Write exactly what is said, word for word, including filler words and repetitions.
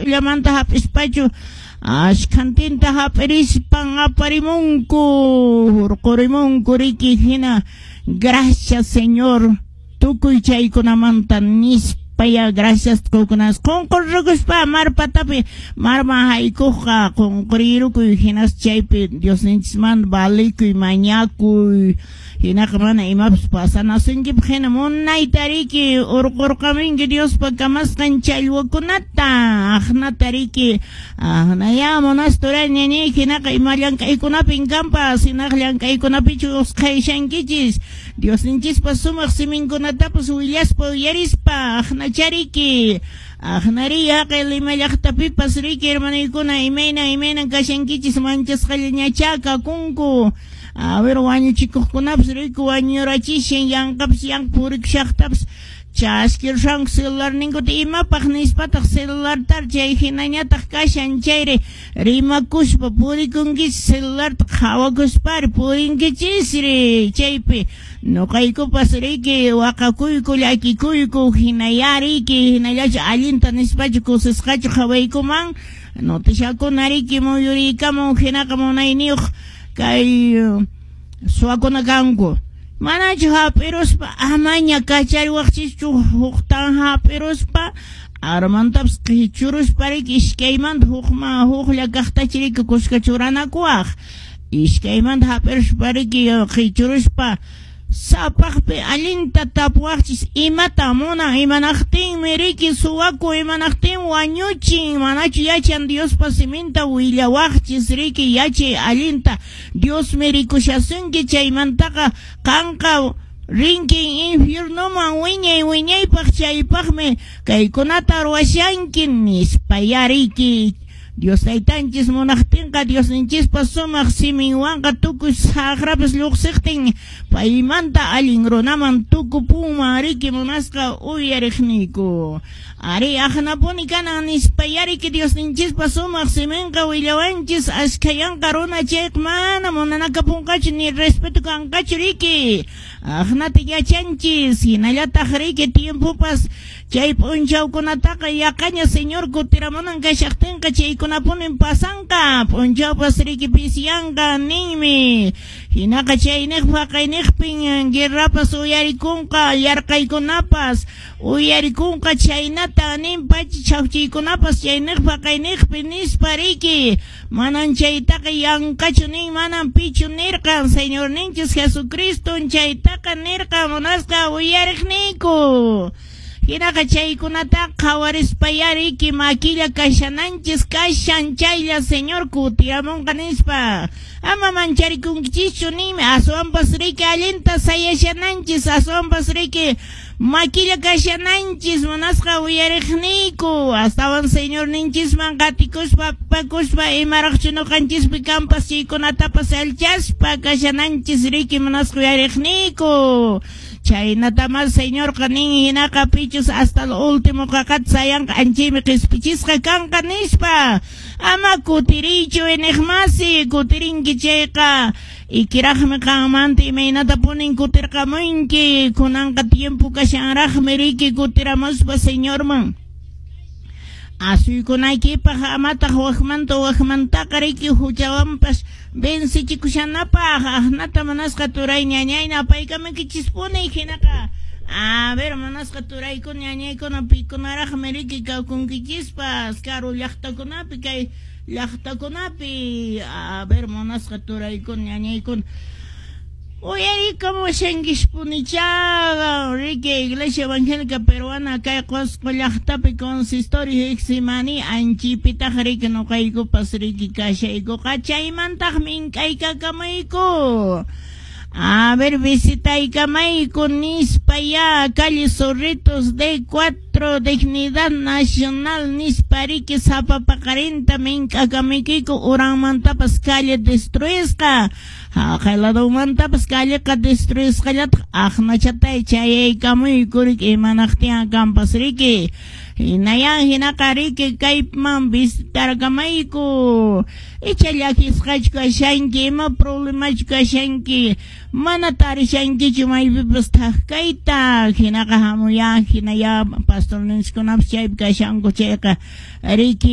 illamanta hapispachu ashkantinta hapirispan aparimunku hurqurimunku riki hina. Gracias Señor tukuy chaykunamanta nispaya gracias kukunas qunqurrukuspa marpatapi marma haykujqa qunqurirukuy hinas chaypi Dios ninchikman valikuy mañakuy hinaqa mana imapas pasanasunkipi hina munaytariki urqurqaminki Diospa kamasqan challwakunata aqnatariki aqnaya monasturay ñañay hinaqa ima llank'aykunapin kampas hinaqa llank'aykunapichu usqayshankichis Dios ninchispa sumaq siminkunatapas willaspa uyarispa aqnachariki aqnari aqil ima llaqtapipas riki hermanaykuna imayna imayna kashankichis manchasqalla ñachaka kunku a ver wañuchikuqkunapas riku wañurachishan yanqapas yanqpurikusaqtapas chaskirashanku celular ninkuta imapaq nispataq celulartar chay hinañataq kashan chayri rimakushpa purikunkis celularta hawakuspari purinkichisri chaypi nuqaykupas riki waqakuyku llakikuyku hinalla riki hinallachu allinta nispachu kusisqachu hawaykuman noticiakuna riki muyuriykamun hinaqa munayniyuq kay suwakuna kanku manachu hapiruspa amaña kachariwaqchischu huqtan hapiruspa armantapas qichuruspa riki ishkaymanta huqma huqlla kaqtachiriki kuskachuranakuwaq ishkaymanta hapiruspa riki qichuruspa sapaqpi allinta tapuwaqchis imata munan imanaqtinmi riki suwaku imanaqtin wañuchin manachu yachan Diospa siminta willawaqchis riki yachay allinta Diosmi rikushasunki chaymantaqa kanqa rinkin infiernoman wiñay wiñaypaq chaypaqmi kaykunata ruwashanki nispaya riki Dios taytanchis munaqtinqa Dios ninchispa sumaq siminwanqa tukuy saqrapas lluqsiqtin paymanta allin runaman tukupuma riki munasqa uyariqniku ari aqnapuni kanan nispayariki Dios ninchispa sumaq siminqa willawanchis ashkayanqa runa chayqa mana munanakapunqachu ni respeto kanqachu riki aqnata yachanchis hinallataq riki tiempopas chay p'unchawkunataqa yaqaña Señor kutiramunan kashaqtinqa chaykunapunin pasanqa p'unchawpas riki pisyanqa ninmi hinaqa chayniqpa qayniqpin guerrapas uyarikunqa yarqaykunapas uyarikunqa chaynata ninpachi chawchiykunapas chayniqpa qayniqpin nispa riki manan chaytaqa yanqachu nin manan pichu nirqan Señor ninchis Jesucristo chaytaqa nirqa munasqa uyariqniku hinaqa chaykunata qhawarispa riki makilla kashananchis kashan chaylla Señor kutiramunqa nispa ama mancharikunkichishchu nimi aswanpas riki allinta sayashananchis aswanpas riki makilla kashananchis munasqa uyariqniku astawan Señor ninchisman qatikuspa pakuspa imaraqchu nuqanchispi kampas chaykunatapas alchaspa kashananchis riki munasqa uyariqniku chaynatamas Señor qanin hinaqa pichus hasta lo último qaqat sayanqa anchimi qispichisqa kanqa nispa ama kutirichu iniqmasi kutirinki chayqa ikiraqmi qanmanta imaynata punin kutirqamunki kunanqa tiempo kashanraqmi riki kutiramuspa Señorman asuykunaykipaq amataq waqmanta waqmantaqa riki huchawanpas bensichikushanapaq aqnata manasqa turay ñañayna paykamankichispuni hinaqa a ver manasqa turaykun ñañaykuna pikunaraqmi riki kawkunkichispas karu llaqtakunapi kay llaqtakunapi a ver manasqa turaykun ñañaykun uyarikamushankishpunichaqa riki Iglesia Evangélica Peruana kay Qusqu llaqtapi consistorio hiksimani anchipitaq riki nuqaykupas riki kashaykuqa chaymantaqmi ink'aykakamayku a ver visitaykamayku nispa ya calle Zorritos D cuatro Dignidad Nacional nispa riki sapapaqarinta mink'akamaykiku uranmantapas calle destruisqa haqayladumantapas calleqa destruisqallataq aqnachatay chayaykamuyku riki imanaqtin kampas riki hinayan hinaqa riki kayman visitarkamayku icha llakisqachu kashanki ima problemachu kashanki mana tarishankichu maypipas thaqkayta hinaqa hamuyan hinaya pastor niskunapas chaypi kashanku chayqa riki